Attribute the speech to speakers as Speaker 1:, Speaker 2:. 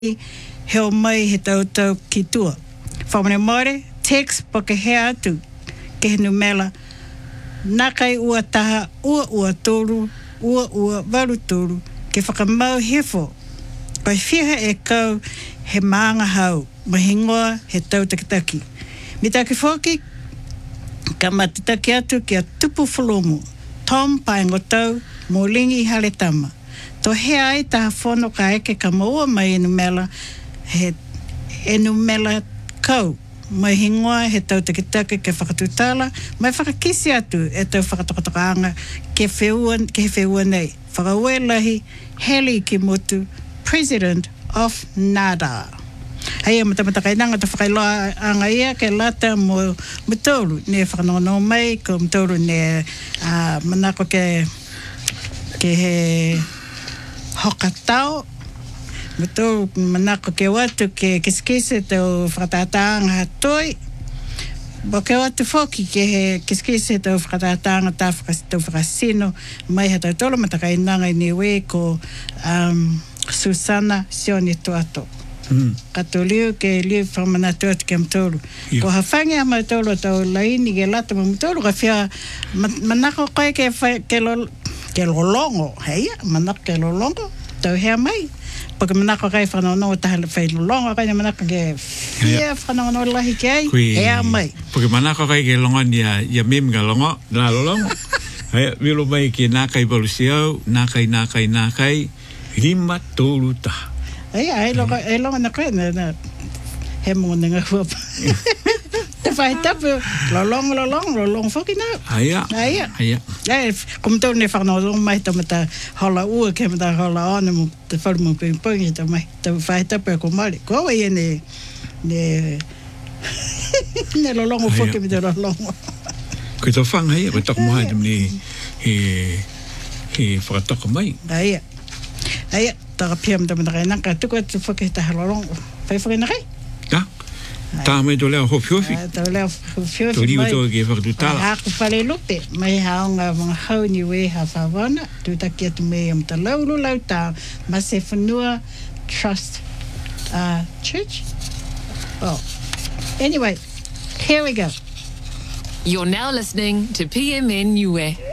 Speaker 1: heo mai he tautau ki tua. Whamane more, text poke he atu ke he numela nakai ua taha, ua toru, ua waru toru, ke whakamau hefo. Kai whiha e kau he maanga hau, mahingoa he tautakitaki. Mi taki whoki, ka matitaki atu ki a tupu whalomu, Tom Paingotau, Molingi Haletama. To he ai taha whono ka eke ka maua mai enumela, he enumela kau. Mai hingoa he tautakitaki ke whakatutala, mai whakakisi atu e tau whakatokatokaanga ke he whewua nei. Whakawelahi, Heli ki motu, President of NADA. Hei matamata kainanga ta whakailoa anga ia ke lata mo mutauru ne whakanongo mai ko mutauru ne manako ke he hokatao mutauru manako ke watu ke kiskise tau whakatātāanga hatoi bo ke watu whoki ke he kiskise tau whakatātāanga tau whakasino mai hatau tolo mata kainanga i niwe ko Susana Sioni Tuato. Kato liu ke liu whamanatu atu ke mtoro. Ko hawhangi a mtoro tau laini ke lata ma mtoro ka whia manako koe ke lolongo. Heia, manako ke lolongo. Tau hea mai. Paka manako kai whanongo taha whai lolongo. Kai manako ke whia whanongo lahi ke ai. Hea mai.
Speaker 2: Paka manako kai ke longo ni a mim ka longo. Nā lolongo. Heia, wilo mai ke nākai palusiau. Nākai. Rima tolu taha.
Speaker 1: Ai longa na koe na he mōne ngā huapa. Te whai tapu, lolong whoki nā.
Speaker 2: Aia.
Speaker 1: Ai, kumtau ne whanau mai tamata hola ua ke mata hola ona mo te wharumu pingpongi ta mai. Te whai tapu e ko mare. Ko e ne lolongo whoki me te lolongo.
Speaker 2: Koe tau whangai, koe tako mohai tamni he whakatoko mai.
Speaker 1: Aia, taka pia mta kai naka tuku atu whake ta halolongo. Whai whake na kai?
Speaker 2: Ta? Tā mai tō leo hofi.
Speaker 1: Tō leo hofi mai.
Speaker 2: Tō riu tō ke whakatutala.
Speaker 1: Haku whale lupe. Mai haonga mga hau ni we ha whawana. Tūtaki atu mei am ta laulu lau tā. Mase Whanua Trust Church. Well, anyway, here we go.
Speaker 3: You're now listening to PMN Niue.